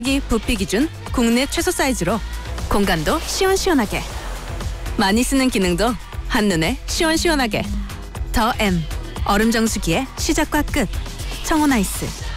부피 기준 국내 최소 사이즈로 공간도 시원시원하게, 많이 쓰는 기능도 한눈에 시원시원하게. 더 M 얼음 정수기의 시작과 끝. 청혼 아이스.